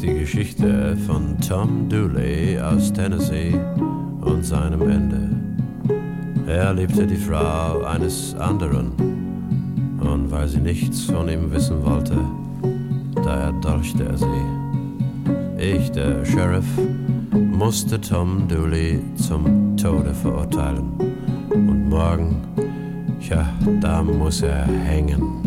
Die Geschichte von Tom Dooley aus Tennessee und seinem Ende. Er liebte die Frau eines anderen, und weil sie nichts von ihm wissen wollte, da erdolchte er sie. Ich, der Sheriff, musste Tom Dooley zum Tode verurteilen. Und morgen, ja, da muss er hängen.